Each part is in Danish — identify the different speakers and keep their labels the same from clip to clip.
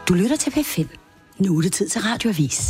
Speaker 1: Du lytter til P5. Nu er det tid til Radioavis.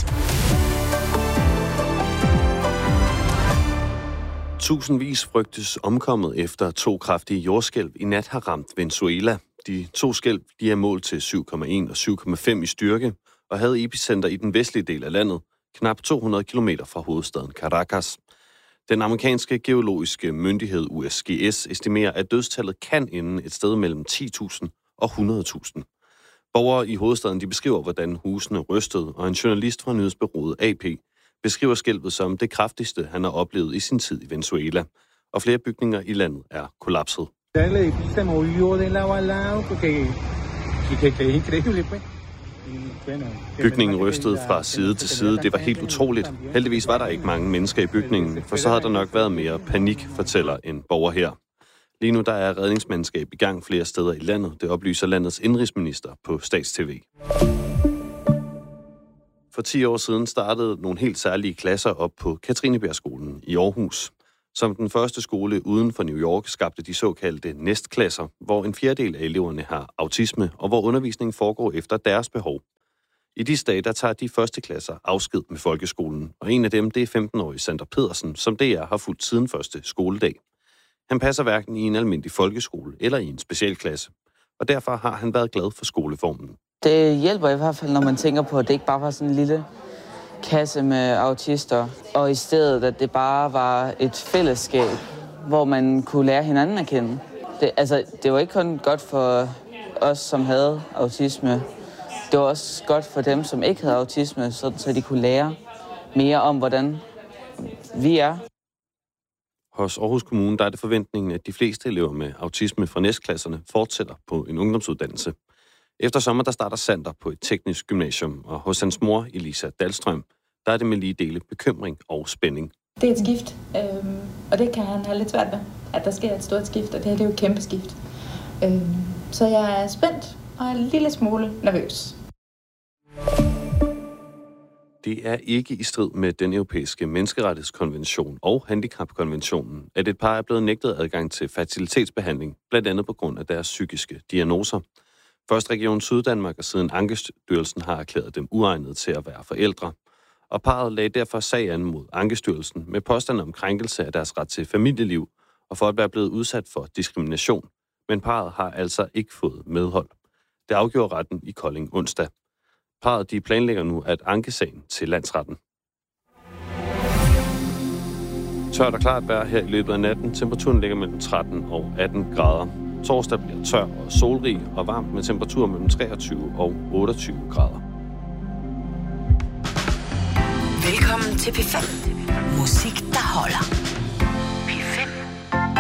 Speaker 2: Tusindvis frygtes omkommet efter 2 kraftige jordskælv i nat har ramt Venezuela. De 2 skælv er målt til 7,1 og 7,5 i styrke og havde epicenter i den vestlige del af landet, knap 200 km fra hovedstaden Caracas. Den amerikanske geologiske myndighed USGS estimerer, at dødstallet kan ende et sted mellem 10.000 og 100.000. Borgere i hovedstaden de beskriver, hvordan husene rystede, og en journalist fra nyhedsbureauet AP beskriver skælvet som det kraftigste, han har oplevet i sin tid i Venezuela. Og flere bygninger i landet er kollapset. Bygningen rystede fra side til side. Det var helt utroligt. Heldigvis var der ikke mange mennesker i bygningen, for så havde der nok været mere panik, fortæller en borger her. Lige nu der er redningsmandskab i gang flere steder i landet. Det oplyser landets indrigsminister på Stats-TV. For 10 år siden startede nogle helt særlige klasser op på Katrinebjergskolen i Aarhus. Som den første skole uden for New York skabte de såkaldte nestklasser, hvor en fjerdedel af eleverne har autisme, og hvor undervisningen foregår efter deres behov. I disse dage, der tager de første klasser afsked med folkeskolen, og en af dem, det er 15-årige Sander Pedersen, som DR har fulgt siden første skoledag. Han passer hverken i en almindelig folkeskole eller i en specialklasse, og derfor har han været glad for skoleformen.
Speaker 3: Det hjælper i hvert fald, når man tænker på, at det ikke bare var sådan en lille kasse med autister, og i stedet, at det bare var et fællesskab, hvor man kunne lære hinanden at kende. Det var ikke kun godt for os, som havde autisme. Det var også godt for dem, som ikke havde autisme, så de kunne lære mere om, hvordan vi er.
Speaker 2: Hos Aarhus Kommune der er det forventningen, at de fleste elever med autisme fra næstklasserne fortsætter på en ungdomsuddannelse. Efter sommer der starter Sander på et teknisk gymnasium, og hos hans mor, Elisa Dahlstrøm, der er det med lige dele bekymring og spænding.
Speaker 4: Det er et skift, og det kan han have lidt svært ved, at der sker et stort skift, og det her det er jo et kæmpe skift. Så jeg er spændt og en lille smule nervøs.
Speaker 2: Det er ikke i strid med den europæiske menneskerettighedskonvention og handicapkonventionen, at et par er blevet nægtet adgang til fertilitetsbehandling, blandt andet på grund af deres psykiske diagnoser. Først Region Syddanmark og siden Ankestyrelsen har erklæret dem uegnede til at være forældre. Og parret lagde derfor sag an mod Ankestyrelsen med påstand om krænkelse af deres ret til familieliv og for at være blevet udsat for diskrimination. Men parret har altså ikke fået medhold. Det afgjorde retten i Kolding onsdag. Parret de planlægger nu at anke sagen til landsretten. Tørt og klart vejr her i løbet af natten. Temperaturen ligger mellem 13 og 18 grader. Torsdag bliver tør og solrig og varmt med temperaturer mellem 23 og 28 grader.
Speaker 1: Velkommen til P5. Musik, der holder.